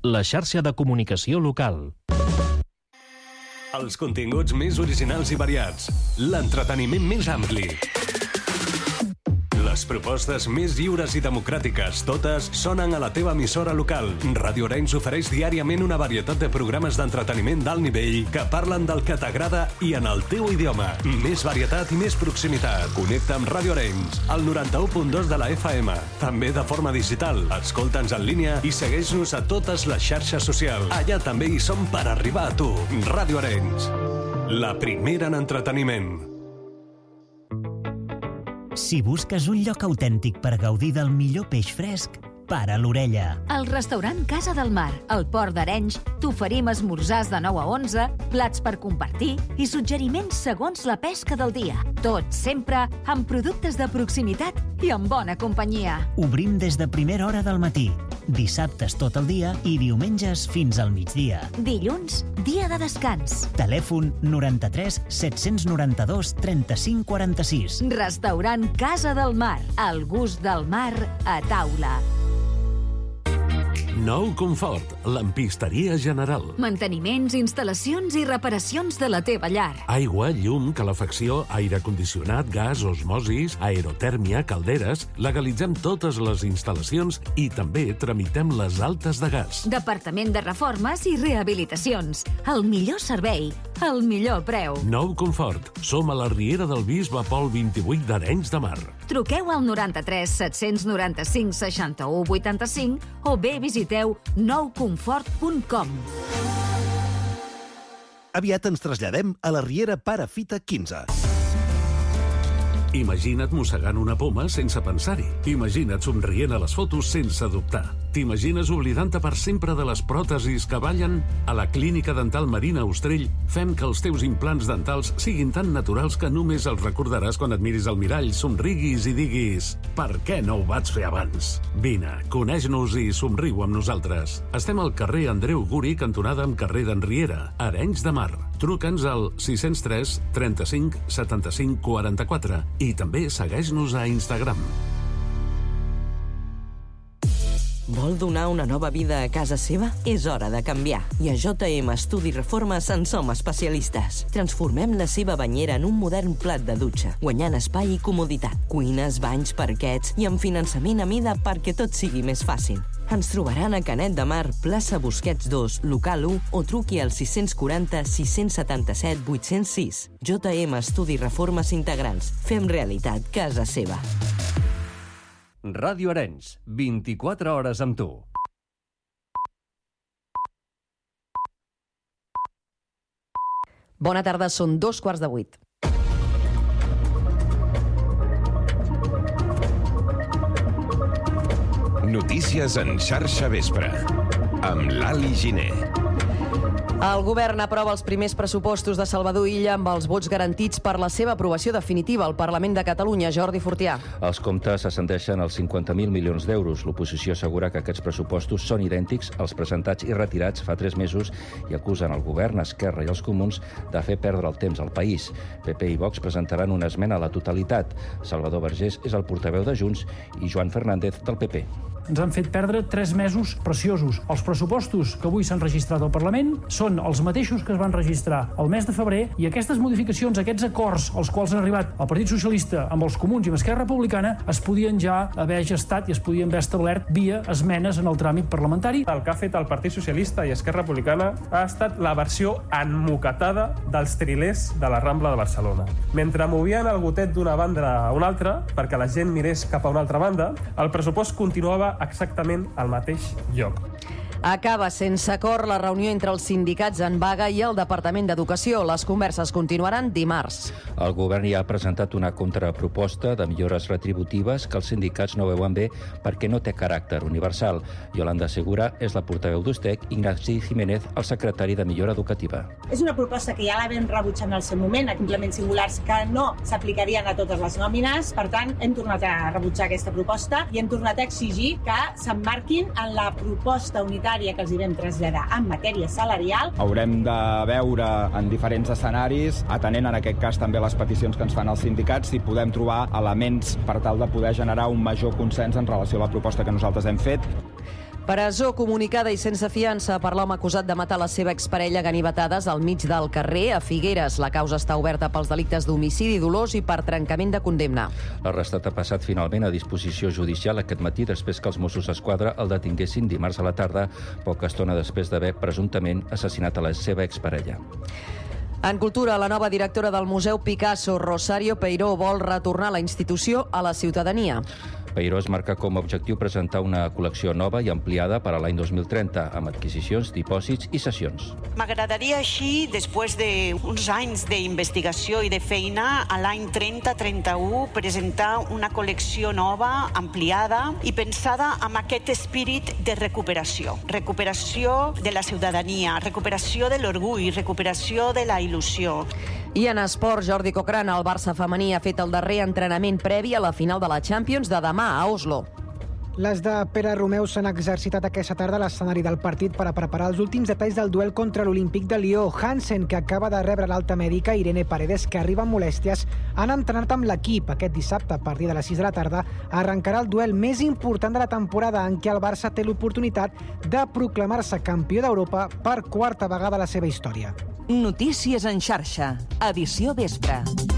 la xarxa de comunicació local. Els continguts més originals i variats. L'entreteniment més ampli. Les propostes més lliures i democràtiques, totes sonen a la teva emissora local. Ràdio Arenys ofereix diàriament una varietat de programes d'entreteniment d'alt nivell que parlen del que t'agrada i en el teu idioma. Més varietat i més proximitat. Connecta amb Ràdio Arenys, al 91.2 de la FM. També de forma digital. Escolta'ns en línia i segueix-nos a totes les xarxes socials. Allà també hi som per arribar a tu. Ràdio Arenys, la primera en entreteniment. Si busques un lloc autèntic per gaudir del millor peix fresc, para l'orella. El restaurant Casa del Mar, al Port d'Arenys, t'oferim esmorzars de 9 a 11, plats per compartir i suggeriments segons la pesca del dia. Tot sempre amb productes de proximitat i amb bona companyia. Obrim des de primera hora del matí, dissabtes tot el dia i diumenges fins al migdia. Dilluns, dia de descans. Telèfon 93 792 35 46. Restaurant Casa del Mar, el gust del mar a taula. Nou Confort, lampisteria general. Manteniments, instal·lacions i reparacions de la teva llar. Aigua, llum, calefacció, aire condicionat, gas, osmosis, aerotèrmia, calderes... Legalitzem totes les instal·lacions i també tramitem les altes de gas. Departament de Reformes i Rehabilitacions. El millor servei, el millor preu. Nou Confort. Som a la Riera del Bisbe Pol 28 d'Arenys de Mar. Truqueu al 93 795 61 85 o bé visiteu nouconfort.com. Aviat ens traslladem a la Riera Pare Fita 15. Imagina't mossegant una poma sense pensar-hi. Imagina't somrient a les fotos sense dubtar. T'imagines oblidant-te per sempre de les pròtesis que ballen? A la Clínica Dental Marina Ostrell fem que els teus implants dentals siguin tan naturals que només els recordaràs quan et miris al mirall, somriguis i diguis «Per què no ho vaig fer abans?» Vine, coneix-nos i somriu amb nosaltres. Estem al carrer Andreu Guri, cantonada amb carrer d'Enriera, Arenys de Mar. Truca'ns al 603 35 75 44 i també segueix-nos a Instagram. Vol donar una nova vida a casa seva? És hora de canviar. I a JM Estudi Reformes en som especialistes. Transformem la seva banyera en un modern plat de dutxa, guanyant espai i comoditat. Cuines, banys, parquets i amb finançament a mida perquè tot sigui més fàcil. Ens trobaran a Canet de Mar, plaça Busquets 2, local 1 o truqui al 640 677 806. JM Estudi Reformes Integrals. Fem realitat casa seva. Ràdio Arenys, 24 hores amb tu. Bona tarda, són 7:45. Notícies en xarxa vespre, amb l'Ali Giner. El govern aprova els primers pressupostos de Salvador Illa amb els vots garantits per la seva aprovació definitiva al Parlament de Catalunya. Jordi Fortià. Els comptes ascendeixen als 50.000 milions d'euros. L'oposició assegura que aquests pressupostos són idèntics als presentats i retirats fa 3 mesos i acusen el govern, Esquerra i els comuns de fer perdre el temps al país. PP i Vox presentaran una esmena a la totalitat. Salvador Vergés és el portaveu de Junts i Joan Fernández del PP. Ens han fet perdre 3 mesos preciosos. Els pressupostos que avui s'han registrat al Parlament són els mateixos que es van registrar el mes de febrer i aquestes modificacions, aquests acords als quals han arribat el Partit Socialista amb els comuns i amb Esquerra Republicana es podien ja haver gestat i es podien haver establert via esmenes en el tràmit parlamentari. El que ha fet el Partit Socialista i Esquerra Republicana ha estat la versió emmocatada dels trilers de la Rambla de Barcelona. Mentre movien el gotet d'una banda a una altra, perquè la gent mirés cap a una altra banda, el pressupost continuava exactament al mateix lloc. Acaba sense acord la reunió entre els sindicats en vaga i el Departament d'Educació. Les converses continuaran dimarts. El govern ja ha presentat una contraproposta de millores retributives que els sindicats no veuen bé perquè no té caràcter universal. Yolanda Segura és la portaveu d'Ustec, Ignasi Jiménez, el secretari de Millora Educativa. És una proposta que ja la vam rebutjar en el seu moment, a complements singulars que no s'aplicarien a totes les nòmines. Per tant, hem tornat a rebutjar aquesta proposta i hem tornat a exigir que s'emmarquin en la proposta unitària que els hi vam traslladar en matèria salarial. Haurem de veure en diferents escenaris, atenent en aquest cas també les peticions que ens fan els sindicats, si podem trobar elements per tal de poder generar un major consens en relació a la proposta que nosaltres hem fet. Presó comunicada i sense fiança per l'home acusat de matar la seva exparella a ganivetades al mig del carrer a Figueres. La causa està oberta pels delictes d'homicidi dolós i per trencament de condemna. L'arrestat ha passat finalment a disposició judicial aquest matí després que els Mossos d'Esquadra el detinguessin dimarts a la tarda, poca estona després d'haver presumptament assassinat a la seva exparella. En cultura, la nova directora del Museu Picasso, Rosario Peiró, vol retornar la institució a la ciutadania. Peiró es marca com a objectiu presentar una col·lecció nova i ampliada per a l'any 2030, amb adquisicions, dipòsits i sessions. M'agradaria així, després d'uns anys d'investigació i de feina, a l'any 30-31 presentar una col·lecció nova, ampliada i pensada amb aquest espírit de recuperació. Recuperació de la ciutadania, recuperació de l'orgull, recuperació de la il·lusió. I en esport, Jordi Cochrane, el Barça femení ha fet el darrer entrenament previ a la final de la Champions de demà a Oslo. Les de Pere Romeu s'han exercitat aquesta tarda a l'escenari del partit per a preparar els últims detalls del duel contra l'Olímpic de Lió. Hansen, que acaba de rebre l'alta mèdica, i Irene Paredes, que arriba amb molèsties, han entrenat amb l'equip. Aquest dissabte, a partir de les 6 de la tarda, arrencarà el duel més important de la temporada, en què el Barça té l'oportunitat de proclamar-se campió d'Europa per quarta vegada a la seva història. Notícies en xarxa, edició vespre.